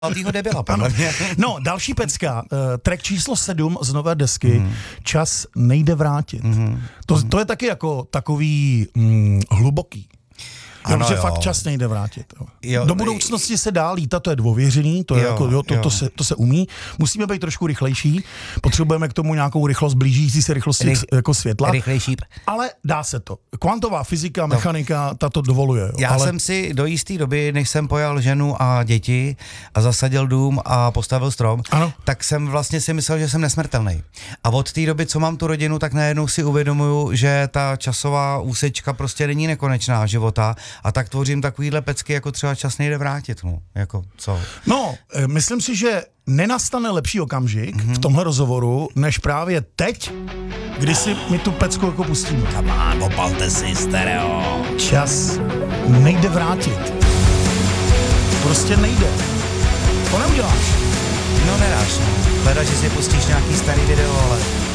Týho debila, podle mě. No, další pecka, track číslo 7 z nové desky, Čas nejde vrátit. To je taky jako takový hluboký. Ano, že jo. fakt čas nejde vrátit. Jo. Do budoucnosti se dá lítat, to je dvověřený, to je to se umí. Musíme být trošku rychlejší, potřebujeme k tomu nějakou rychlost, blížící se rychlosti jako světla. Rychlejší. Ale dá se to. Kvantová fyzika, mechanika, ta to dovoluje. Jo. Já jsem si do jisté doby, než jsem pojal ženu a děti a zasadil dům a postavil strom, tak jsem vlastně si myslel, že jsem nesmrtelný. A od té doby, co mám tu rodinu, tak najednou si uvědomuju, že ta časová úsečka prostě není nekonečná života. A tak tvořím takovýhle pecky, jako třeba Čas nejde vrátit. No, jako co? No, myslím si, že nenastane lepší okamžik v tomhle rozhovoru, než právě teď, kdy si mi tu pecku jako pustíme. Come on, opalte si stereo. Čas nejde vrátit. Prostě nejde. To neuděláš. No nedáš, no. Hleda, že si pustíš nějaký starý video, ale